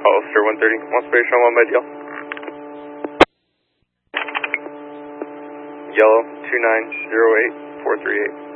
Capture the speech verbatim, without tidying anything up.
Hollister one thirty, one station, one med yellow. Yellow two nine zero eight four three eight.